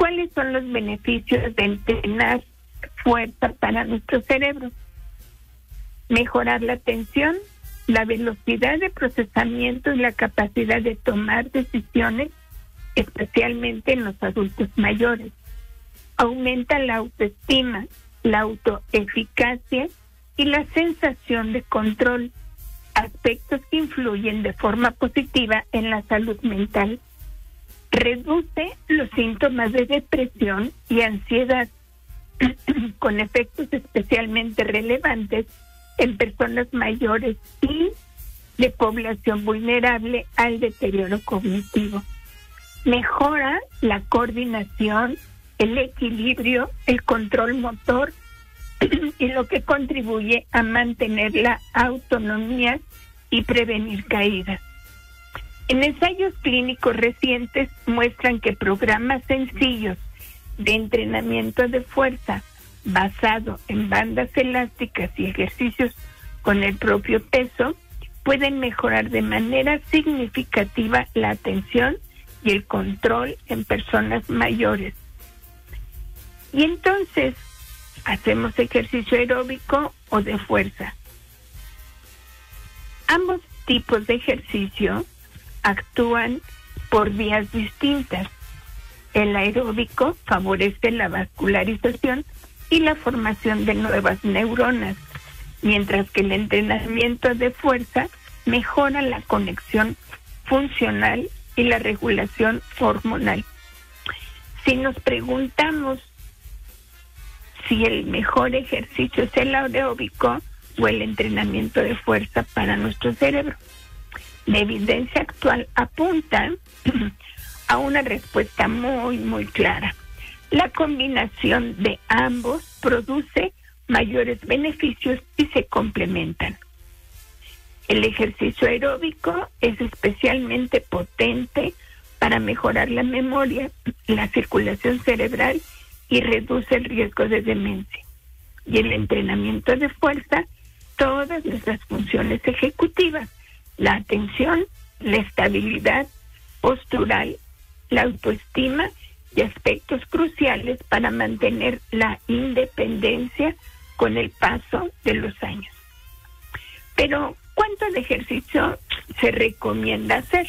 ¿Cuáles son los beneficios de entrenar fuerza para nuestro cerebro? Mejorar la atención, la velocidad de procesamiento y la capacidad de tomar decisiones, especialmente en los adultos mayores. Aumenta la autoestima, la autoeficacia y la sensación de control, aspectos que influyen de forma positiva en la salud mental. Reduce los síntomas de depresión y ansiedad, con efectos especialmente relevantes en personas mayores y de población vulnerable al deterioro cognitivo. Mejora la coordinación, el equilibrio, el control motor y lo que contribuye a mantener la autonomía y prevenir caídas. En ensayos clínicos recientes muestran que programas sencillos de entrenamiento de fuerza basado en bandas elásticas y ejercicios con el propio peso pueden mejorar de manera significativa la atención y el control en personas mayores. Y entonces, ¿hacemos ejercicio aeróbico o de fuerza? Ambos tipos de ejercicio actúan por vías distintas. El aeróbico favorece la vascularización y la formación de nuevas neuronas, mientras que el entrenamiento de fuerza mejora la conexión funcional y la regulación hormonal. Si nos preguntamos si el mejor ejercicio es el aeróbico o el entrenamiento de fuerza para nuestro cerebro, la evidencia actual apunta a una respuesta muy clara. La combinación de ambos produce mayores beneficios y se complementan. El ejercicio aeróbico es especialmente potente para mejorar la memoria, la circulación cerebral y reduce el riesgo de demencia. Y el entrenamiento de fuerza, todas nuestras funciones ejecutivas, la atención, la estabilidad postural, la autoestima y aspectos cruciales para mantener la independencia con el paso de los años. Pero, ¿cuánto de ejercicio se recomienda hacer?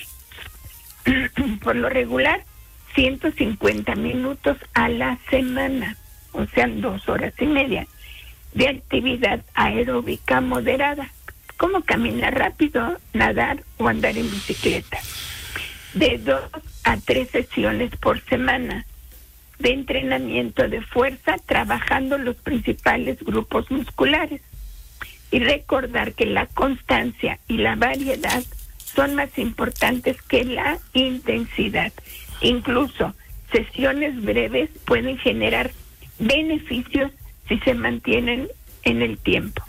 Por lo regular, 150 minutos a la semana, o sea, 2 horas y media, de actividad aeróbica moderada, como caminar rápido, nadar o andar en bicicleta. De 2 a 3 sesiones por semana de entrenamiento de fuerza, trabajando los principales grupos musculares. Y recordar que la constancia y la variedad son más importantes que la intensidad. Incluso sesiones breves pueden generar beneficios si se mantienen en el tiempo.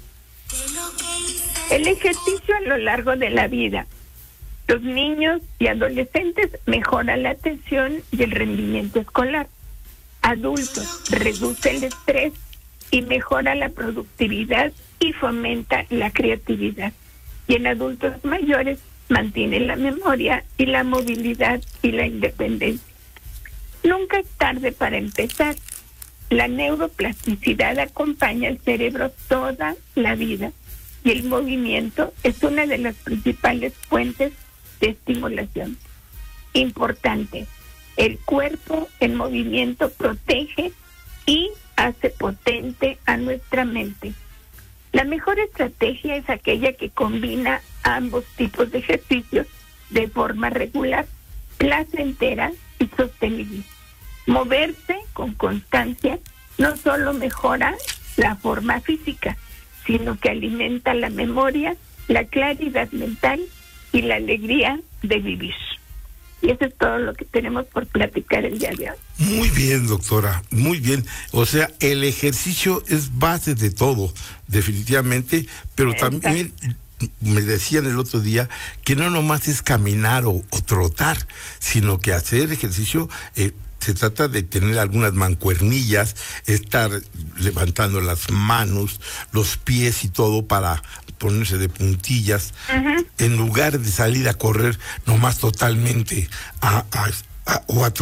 El ejercicio a lo largo de la vida. Los niños y adolescentes mejoran la atención y el rendimiento escolar. Adultos reduce el estrés y mejora la productividad y fomenta la creatividad. Y en adultos mayores mantiene la memoria y la movilidad y la independencia. Nunca es tarde para empezar. La neuroplasticidad acompaña al cerebro toda la vida y el movimiento es una de las principales fuentes de estimulación. Importante, el cuerpo en movimiento protege y hace potente a nuestra mente. La mejor estrategia es aquella que combina ambos tipos de ejercicios de forma regular, placentera y sostenible. Moverse con constancia no solo mejora la forma física, sino que alimenta la memoria, la claridad mental y la alegría de vivir. Y eso es todo lo que tenemos por platicar el día de hoy. Muy bien, doctora, muy bien. O sea, el ejercicio es base de todo, definitivamente, pero Exacto. También me decían el otro día que no nomás es caminar o trotar, sino que hacer ejercicio se trata de tener algunas mancuernillas, estar levantando las manos, los pies y todo para ponerse de puntillas, en lugar de salir a correr nomás totalmente o a